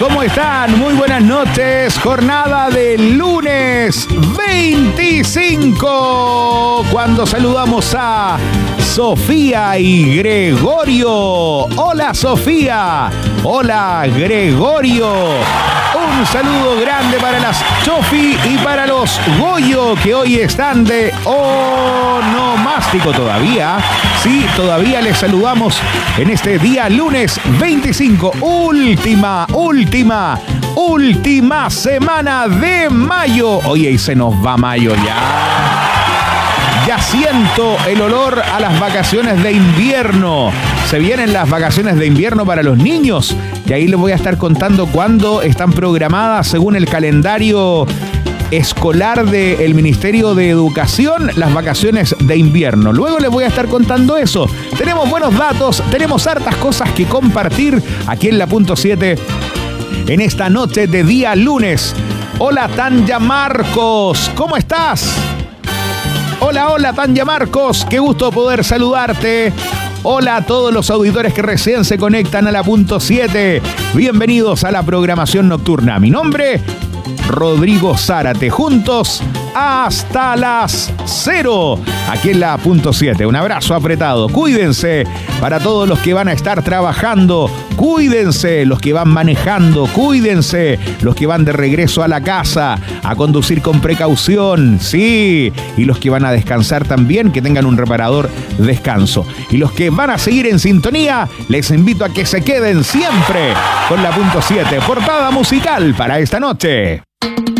¿Cómo están? Muy buenas noches. Jornada del lunes 25. Cuando saludamos a Sofía y Gregorio. Hola Sofía. Hola Gregorio. Un saludo grande para las Chofi y para los Goyo que hoy están de onomástico todavía. Sí, todavía les saludamos en este día lunes 25. Última semana de mayo. Oye, y se nos va mayo ya. Ya siento el olor a las vacaciones de invierno. Se vienen las vacaciones de invierno para los niños. Y ahí les voy a estar contando cuándo están programadas según el calendario escolar del Ministerio de Educación, las vacaciones de invierno. Luego les voy a estar contando eso. Tenemos buenos datos, tenemos hartas cosas que compartir aquí en la Punto 7 en esta noche de día lunes. Hola Tanya Marcos, ¿cómo estás? Hola Tanya Marcos, qué gusto poder saludarte. Hola a todos los auditores que recién se conectan a la Punto 7. Bienvenidos a la programación nocturna. Mi nombre, Rodrigo Zárate. Juntos hasta las 0. Aquí en la Punto 7. Un abrazo apretado. Cuídense para todos los que van a estar trabajando. Cuídense los que van manejando. Cuídense los que van de regreso a la casa. A conducir con precaución. Sí. Y los que van a descansar también, que tengan un reparador descanso. Y los que van a seguir en sintonía, les invito a que se queden siempre con la Punto 7. Portada musical para esta noche.